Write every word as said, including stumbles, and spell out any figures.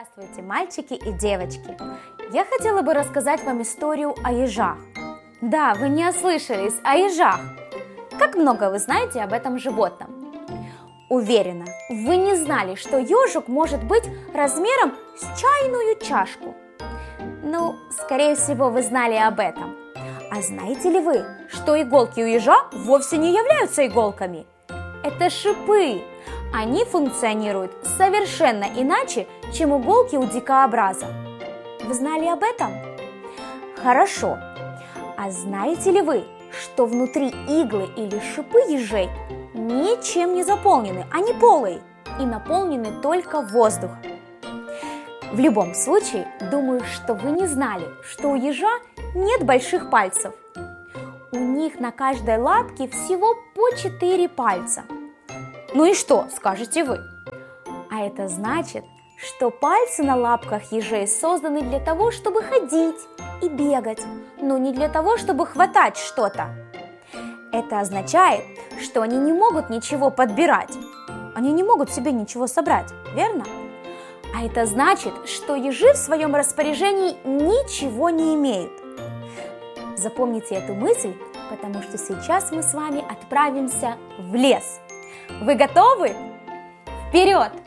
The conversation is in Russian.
Здравствуйте, мальчики и девочки! Я хотела бы рассказать вам историю о ежах. Да, вы не ослышались, о ежах. Как много вы знаете об этом животном? Уверена, вы не знали, что ежик может быть размером с чайную чашку. Ну, скорее всего, вы знали об этом. А знаете ли вы, что иголки у ежа вовсе не являются иголками? Это шипы. Они функционируют совершенно иначе, чем иголки у дикообраза. Вы знали об этом? Хорошо. А знаете ли вы, что внутри иглы или шипы ежей ничем не заполнены, они полые и наполнены только воздухом? В любом случае, думаю, что вы не знали, что у ежа нет больших пальцев. У них на каждой лапке всего по четыре пальца. Ну и что, скажете вы? А это значит, что пальцы на лапках ежей созданы для того, чтобы ходить и бегать, но не для того, чтобы хватать что-то. Это означает, что они не могут ничего подбирать. Они не могут себе ничего собрать, верно? А это значит, что ежи в своем распоряжении ничего не имеют. Запомните эту мысль, потому что сейчас мы с вами отправимся в лес. Вы готовы? Вперед!